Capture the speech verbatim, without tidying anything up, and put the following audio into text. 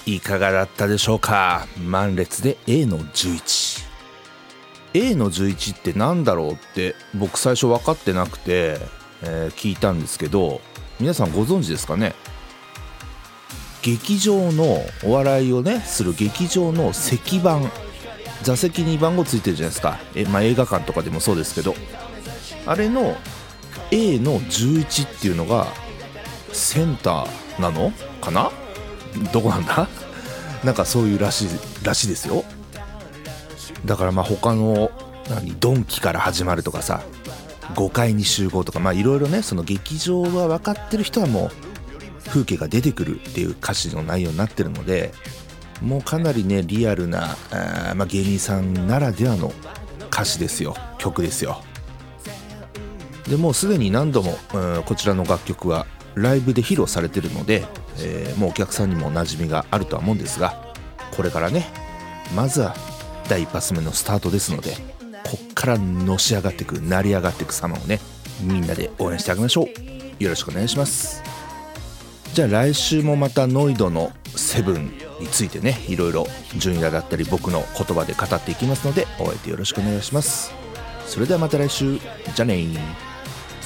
いかがだったでしょうか。満列で エー のじゅういち。 エー のじゅういちってなんだろうって僕最初分かってなくて、えー、聞いたんですけど、皆さんご存知ですかね。劇場のお笑いをねする劇場の席番、座席に番号ついてるじゃないですか。え、まあ、映画館とかでもそうですけど、あれの エー のじゅういちっていうのがセンターなのかな、どこなんだなんかそういうらしいらしいですよ。だからまあ他の何ドンキから始まるとかさ、ごかいに集合とか、まあいろいろね、その劇場は分かってる人はもう風景が出てくるっていう歌詞の内容になってるので、もうかなりねリアルな、あ、まあ、芸人さんならではの歌詞ですよ、曲ですよ。でもうすでに何度も、うん、こちらの楽曲はライブで披露されてるので、えー、もうお客さんにも馴染みがあるとは思うんですが、これからねまずは第一発目のスタートですので、こっからのし上がっていく、成り上がっていく様をね、みんなで応援してあげましょう。よろしくお願いします。じゃあ来週もまたノイドのセブンについてね、いろいろ順位だったり僕の言葉で語っていきますので、お相手よろしくお願いします。それではまた来週、じゃあねー。